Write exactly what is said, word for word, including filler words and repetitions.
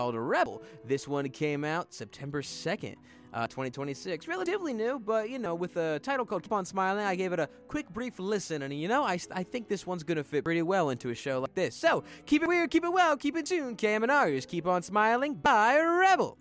called Rebel. This one came out September second. Uh, twenty twenty-six. Relatively new, but, you know, with a title called Keep On Smiling, I gave it a quick, brief listen, and, you know, I, I think this one's gonna fit pretty well into a show like this. So, keep it weird, keep it well, keep it tuned. Cam and Arias, Keep On Smiling by Rebel.